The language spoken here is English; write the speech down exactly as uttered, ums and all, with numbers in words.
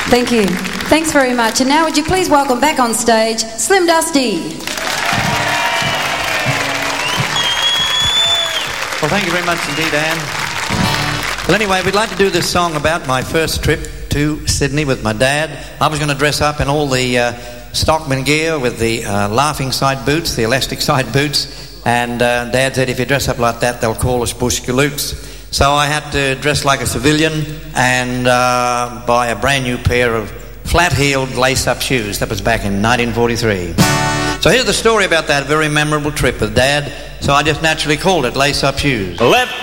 Thank you. Thanks very much. And now would you please welcome back on stage Slim Dusty. Well, thank you very much indeed, Anne. Well, anyway, we'd like to do this song about my first trip to Sydney with my dad. I was going to dress up in all the uh, Stockman gear with the uh, laughing side boots, the elastic side boots, and uh, Dad said if you dress up like that, they'll call us bush galoots. So I had to dress like a civilian and uh, buy a brand new pair of flat-heeled lace-up shoes. That was back in nineteen forty-three. So here's the story about that very memorable trip with Dad. So I just naturally called it Lace-Up Shoes. Let